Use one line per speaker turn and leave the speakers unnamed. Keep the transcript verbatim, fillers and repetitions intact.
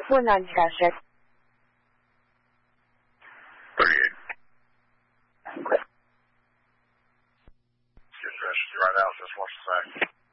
four nine cash check.
thirty-eight. Okay. Just right now, just watch the side.